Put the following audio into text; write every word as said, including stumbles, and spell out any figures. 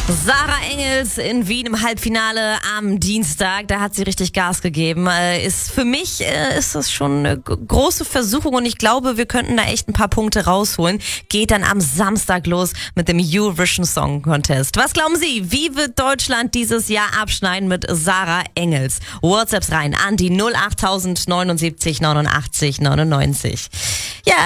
Sarah Engels in Wien im Halbfinale am Dienstag, da hat sie richtig Gas gegeben. Äh, ist für mich äh, ist das schon eine g- große Versuchung und ich glaube, wir könnten da echt ein paar Punkte rausholen. Geht dann am Samstag los mit dem Eurovision Song Contest. Was glauben Sie, wie wird Deutschland dieses Jahr abschneiden mit Sarah Engels? WhatsApps rein an die null acht neunundsiebzig neunundachtzig neunundneunzig. Ja,